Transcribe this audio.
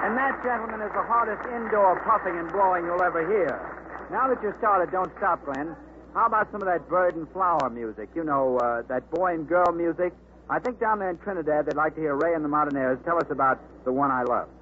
And that, gentlemen, is the hardest indoor puffing and blowing you'll ever hear. Now that you're started, don't stop, Glenn. How about some of that bird and flower music? You know, that boy and girl music? I think down there in Trinidad they'd like to hear Ray and the Martinez tell us about The One I Love.